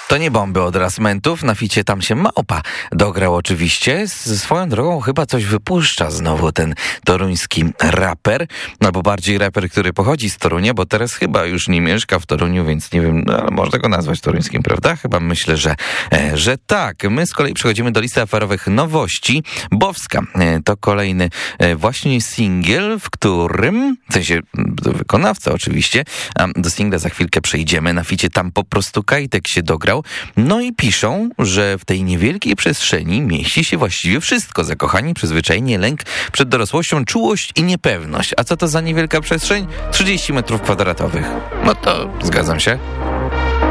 To nie bomby od Rasmentów, na ficie Tam się małpa dograł oczywiście. Swoją drogą chyba coś wypuszcza znowu ten toruński raper, albo bardziej raper, który pochodzi z Torunia, bo teraz chyba już nie mieszka w Toruniu, więc nie wiem, ale można go nazwać toruńskim, prawda? Chyba myślę, że tak. My z kolei przechodzimy do listy aferowych nowości. Bowska to kolejny właśnie singiel, w którym, w sensie wykonawca oczywiście, a do singla za chwilkę przejdziemy. Na ficie Tam po prostu Kajtek się dograł. No i piszą, że w tej niewielkiej przestrzeni mieści się właściwie wszystko. Zakochanie, przyzwyczajenie, lęk przed dorosłością, czułość i niepewność. A co to za niewielka przestrzeń? 30 metrów kwadratowych. No to zgadzam się.